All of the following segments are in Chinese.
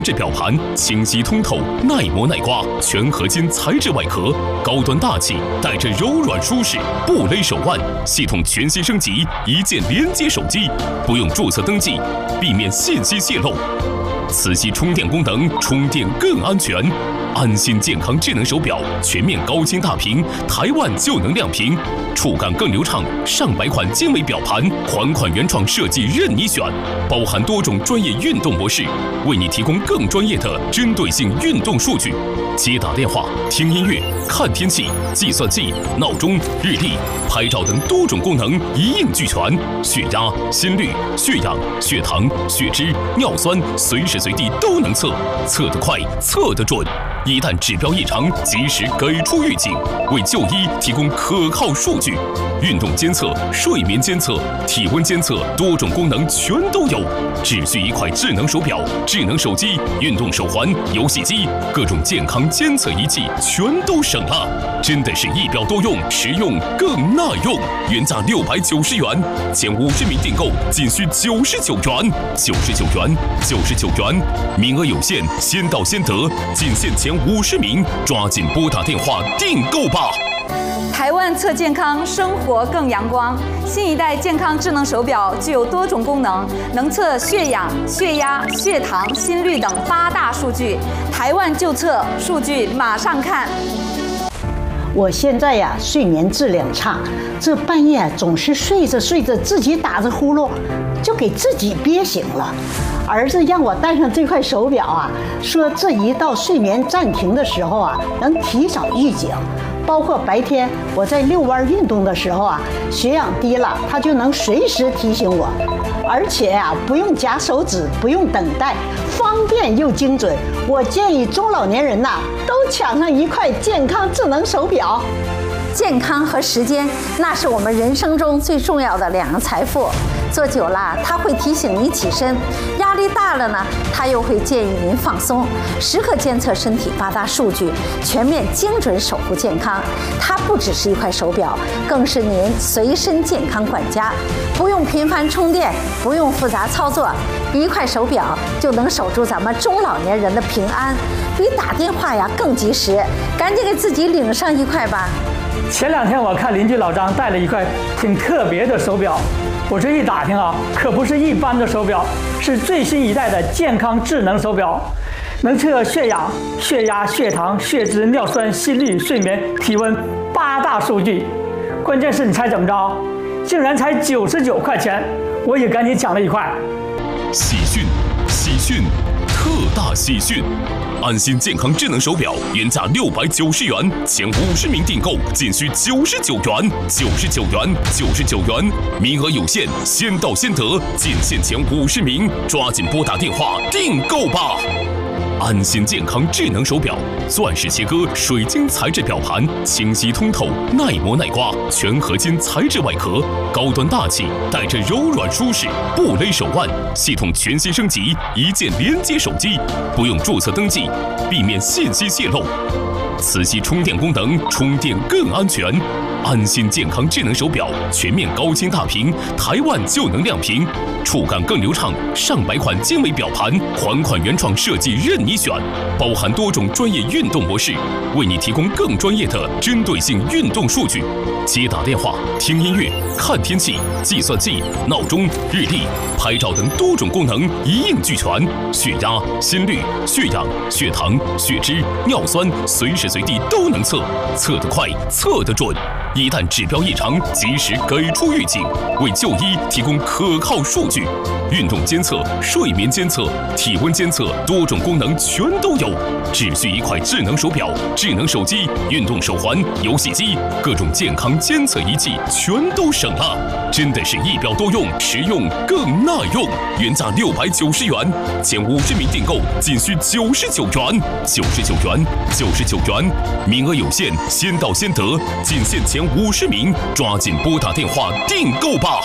这表盘清晰通透，耐磨耐刮，全合金材质外壳，高端大气，带着柔软舒适，不勒手腕。系统全新升级，一键连接手机，不用注册登记，避免信息泄露。磁吸充电功能，充电更安全。安心健康智能手表，全面高清大屏，台湾就能亮屏，触感更流畅。上百款精美表盘，款款原创设计任你选，包含多种专业运动模式，为你提供更专业的针对性运动数据。接打电话、听音乐、看天气、计算器、闹钟、日历、拍照等多种功能一应俱全。血压、心率、血氧、血糖、血脂、尿酸，随时随地都能测，测得快，测得准。一旦指标异常，及时给出预警，为就医提供可靠数据。运动监测、睡眠监测、体温监测，多种功能全都有。只需一块智能手表、智能手机、运动手环、游戏机，各种健康监测仪器全都省了。真的是一表多用，实用更耐用。原价690元，前50名订购仅需99元，99元，99元，名额有限，先到先得，仅限前50名，抓紧拨打电话订购吧。 台湾测健康，生活更阳光。新一代健康智能手表具有多种功能，能测血氧、血压、血糖、心率等8大数据。台湾就测，数据马上看。 我现在呀，睡眠质量差，这半夜总是睡着睡着自己打着呼噜，就给自己憋醒了。儿子让我戴上这块手表啊，说这一到睡眠暂停的时候啊，能提早预警。包括白天我在遛弯运动的时候啊，血氧低了，它就能随时提醒我。而且啊，不用夹手指，不用等待，方便又精准。我建议中老年人呐，都抢上一块健康智能手表。 健康和时间，那是我们人生中最重要的2个财富。做久了，它会提醒你起身；压力大了呢，它又会建议您放松。时刻监测身体8大数据，全面精准守护健康。它不只是一块手表，更是您随身健康管家。不用频繁充电，不用复杂操作，一块手表就能守住咱们中老年人的平安，比打电话呀更及时。赶紧给自己领上一块吧。 前2天我看邻居老张戴了一块挺特别的手表，我这一打听啊，可不是一般的手表，是最新一代的健康智能手表，能测血氧、血压、血糖、血脂、尿酸、心率、睡眠、体温8大数据。关键是你猜怎么着？竟然才99块钱，我也赶紧抢了一块。 喜讯，喜讯，特大喜讯！安心健康智能手表原价690元，前50名订购仅需99元，99元，99元，名额有限，先到先得，仅限前50名，抓紧拨打电话订购吧。安心健康智能手表，钻石切割水晶材质表盘，清晰通透，耐磨耐刮，全合金材质外壳，高端大气，带着柔软舒适，不勒手腕。系统全新升级，一键连接手机，不用注册登记，避免信息泄露。磁吸充电功能，充电更安全。安心健康智能手表，全面高清大屏，台湾就能亮屏，触感更流畅。上百款精美表盘，款款原创设计任你选，包含多种专业运动模式，为你提供更专业的针对性运动数据。接打电话、听音乐、看天气、计算器、闹钟、日历、拍照等多种功能一应俱全。血压、心率、血氧、血糖、血脂、尿酸，随时随地都能测，测得快，测得准。一旦指标异常，及时给出预警，为就医提供可靠数据。运动监测、睡眠监测、体温监测，多种功能全都有。只需一块智能手表、智能手机、运动手环、游戏机，各种健康监测仪器全都省了。真的是一表多用，实用更耐用。原价690元，前50名订购仅需99元，99元，99元，名额有限，先到先得，仅限前50名，抓紧拨打电话订购吧。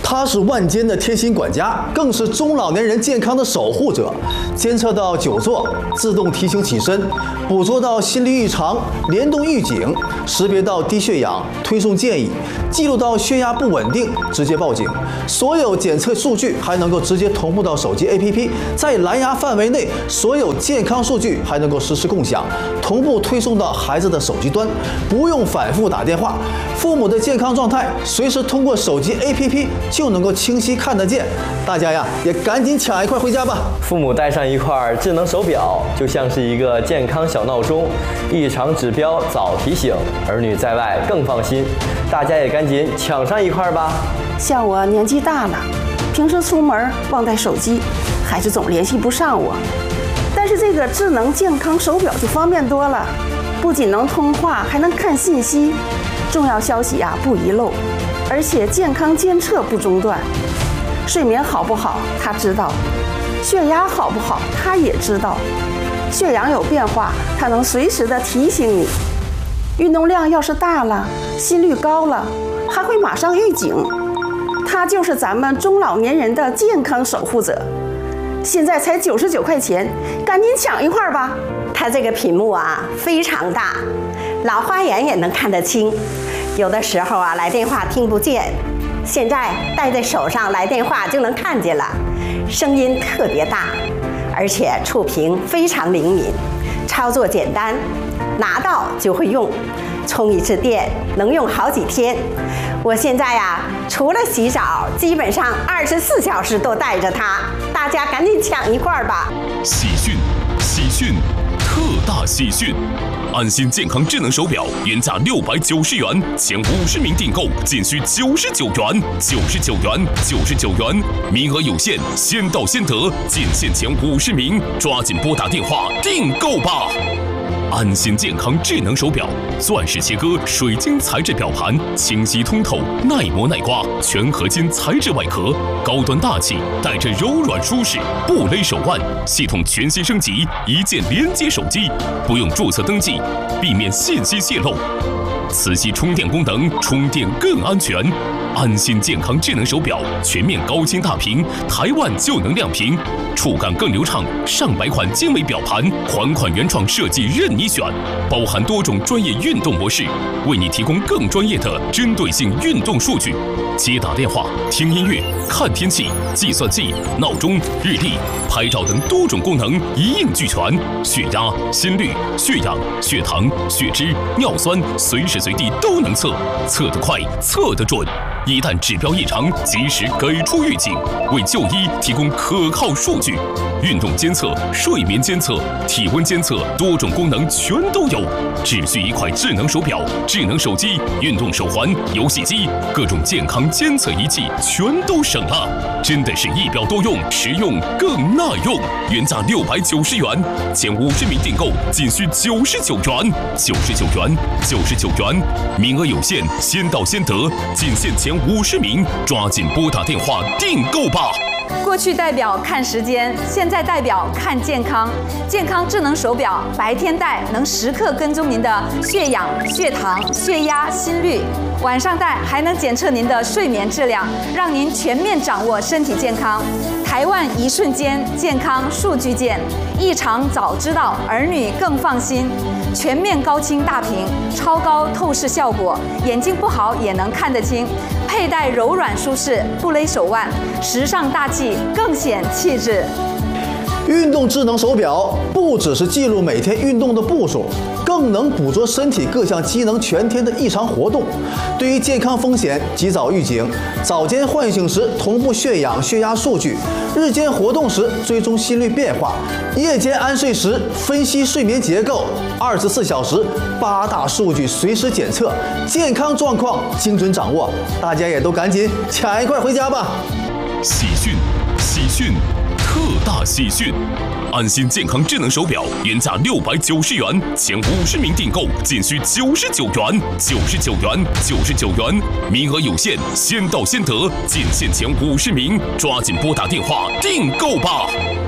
它是万间的贴心管家，更是中老年人健康的守护者。监测到久坐，自动提醒起身；捕捉到心律异常，联动预警；识别到低血氧，推送建议；记录到血压不稳定，直接报警。所有检测数据还能够直接同步到手机 APP， 在蓝牙范围内，所有健康数据还能够实时共享，同步推送到孩子的手机端，不用反复打电话。父母的健康状态随时通过手机 APP 就能够清晰看得见。大家呀，也赶紧抢一块回家吧！ 父母带上一块智能手表，就像是一个健康小闹钟，异常指标早提醒，儿女在外更放心。大家也赶紧抢上一块吧！ 像我年纪大了，平时出门忘带手机，孩子总联系不上我。但是这个智能健康手表就方便多了，不仅能通话，还能看信息，重要消息不遗漏，而且健康监测不中断。睡眠好不好，他知道；血压好不好，他也知道。血氧有变化，他能随时的提醒你。运动量要是大了，心率高了，还会马上预警。他就是咱们中老年人的健康守护者。现在才99块钱，赶紧抢一块吧！ 它这个屏幕非常大，老花眼也能看得清。有的时候来电话听不见，现在戴在手上来电话就能看见了，声音特别大，而且触屏非常灵敏，操作简单，拿到就会用，充一次电能用好几天。我现在除了洗澡，基本上24小时都带着它，大家赶紧抢一块吧！ 喜讯，特大喜讯！安心健康智能手表原价690元，前50名订购仅需99元，99元，99元，名额有限，先到先得，仅限前50名，抓紧拨打电话订购吧！安心健康智能手表，钻石切割水晶材质表盘，清晰通透，耐磨耐刮，全合金材质外壳，高端大气，带着柔软舒适，不勒手腕，系统全新升级，一键连接手机，不用注册登记，避免信息泄露。磁吸充电功能，充电更安全。安心健康智能手表，全面高清大屏，台湾就能亮屏，触感更流畅。上百款精美表盘，款款原创设计任你选，包含多种专业运动模式，为你提供更专业的针对性运动数据。接打电话、听音乐、看天气、计算器、闹钟、日历、拍照等多种功能一应俱全。血压、心率、血氧、血糖、血脂、尿酸，随时随地都能测，测得快，测得准。一旦指标异常，及时给出预警，为就医提供可靠数据。运动监测、睡眠监测、体温监测，多种功能全都有。只需一块智能手表、智能手机、运动手环、游戏机，各种健康监测仪器全都省了。真的是一表多用，实用更耐用。原价690元，前50名订购仅需99元，99元，99元，名额有限，先到先得，仅限前50名，抓紧拨打电话订购吧。 过去代表看时间，现在代表看健康。健康智能手表，白天戴能时刻跟踪您的血氧、血糖、血压、心率；晚上戴还能检测您的睡眠质量，让您全面掌握身体健康。台湾一瞬间健康数据见，异常早知道，儿女更放心。全面高清大屏，超高透视效果，眼睛不好也能看得清。佩戴柔软舒适，不勒手腕，时尚大气，更显气质。 运动智能手表不只是记录每天运动的步数，更能捕捉身体各项机能全天的异常活动，对于健康风险及早预警，早间唤醒时同步血氧、血压数据，日间活动时追踪心率变化，夜间安睡时分析睡眠结构，24小时8大数据随时检测，健康状况精准掌握。大家也都赶紧抢一块回家吧！ 喜讯，特大喜讯！安心健康智能手表原价690元，前50名订购仅需99元，99元，99元，名额有限，先到先得，仅限前50名，抓紧拨打电话订购吧！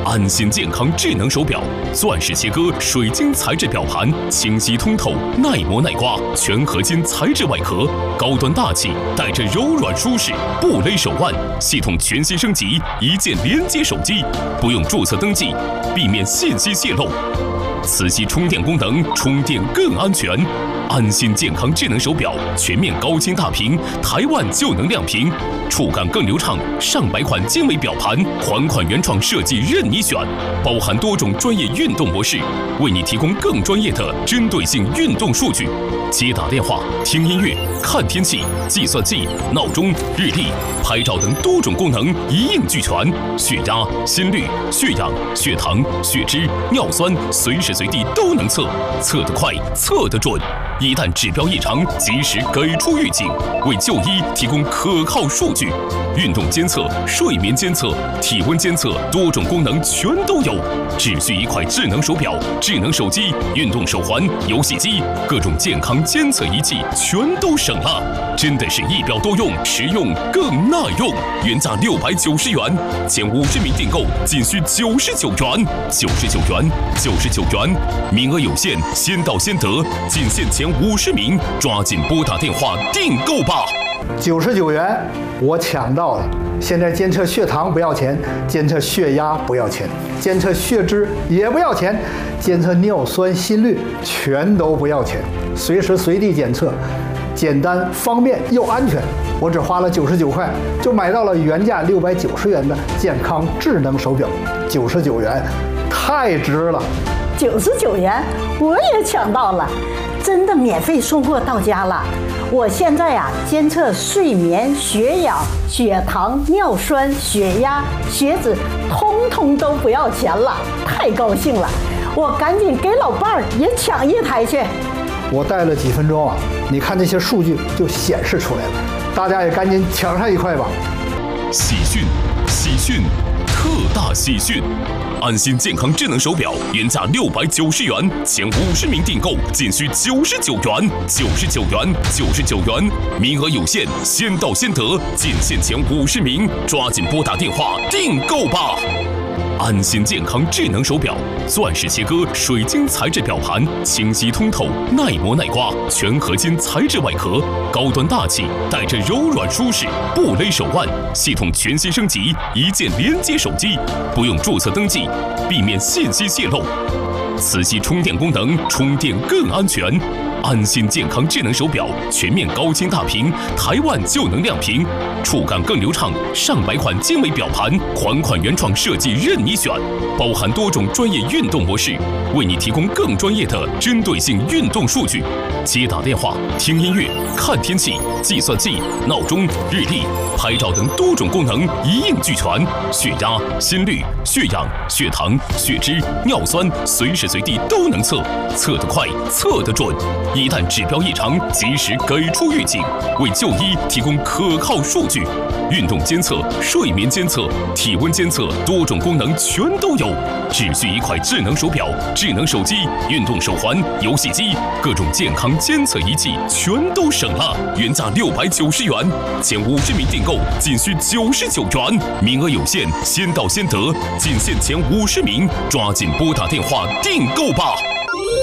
安心健康智能手表，钻石切割水晶材质表盘，清晰通透，耐磨耐刮，全合金材质外壳，高端大气，带着柔软舒适，不勒手腕，系统全新升级，一键连接手机，不用注册登记，避免信息泄露。磁吸充电功能，充电更安全。安心健康智能手表，全面高清大屏，台湾就能亮屏，触感更流畅。上百款精美表盘，款款原创设计任你选，包含多种专业运动模式，为你提供更专业的针对性运动数据。接打电话、听音乐、看天气、计算器、闹钟、日历、拍照等多种功能一应俱全。血压、心率、血氧、血糖、血脂、尿酸，随时随地都能测，测得快，测得准。一旦指标异常，及时给出预警，为就医提供可靠数据。运动监测、睡眠监测、体温监测，多种功能全都有。只需一块智能手表、智能手机、运动手环、游戏机，各种健康监测仪器全都省了。真的是一表多用，实用更耐用。原价690元，前50名订购仅需99元，99元，99元，名额有限，先到先得，仅限前50名，抓紧拨打电话订购吧。 99元，我抢到了。现在监测血糖不要钱，监测血压不要钱，监测血脂也不要钱，监测尿酸、心率全都不要钱，随时随地检测，简单方便又安全。我只花了99块，就买到了原价690元的健康智能手表，99元，太值了。 99元，我也抢到了，真的免费送货到家了。我现在监测睡眠、血氧、血糖、尿酸、血压、血脂，通通都不要钱了，太高兴了！我赶紧给老伴儿也抢一台去。 我戴了几分钟你看这些数据就显示出来了，大家也赶紧抢上一块吧。 喜讯，喜讯，特大喜讯！安心健康智能手表原价690元，前50名订购仅需99元，99元，99元，名额有限，先到先得，仅限前50名，抓紧拨打电话订购吧。安心健康智能手表，钻石切割水晶材质表盘，清晰通透，耐磨耐刮，全合金材质外壳，高端大气，带着柔软舒适，不勒手腕，系统全新升级，一键连接手机，不用注册登记，避免信息泄露。磁吸充电功能，充电更安全。安心健康智能手表，全面高清大屏，台湾就能亮屏，触感更流畅。上百款精美表盘，款款原创设计任你选，包含多种专业运动模式，为你提供更专业的针对性运动数据。接打电话、听音乐、看天气、计算器、闹钟、日历、拍照等多种功能一应俱全。血压、心率、血氧、血糖、血脂、尿酸，随时随地都能测，测得快，测得准。一旦指标异常，及时给出预警，为就医提供可靠数据。运动监测、睡眠监测、体温监测，多种功能全都有。只需一块智能手表、智能手机、运动手环、游戏机，各种健康监测仪器全都省了。原价690元，前50名订购仅需99元，名额有限，先到先得，仅限前50名，抓紧拨打电话订购吧。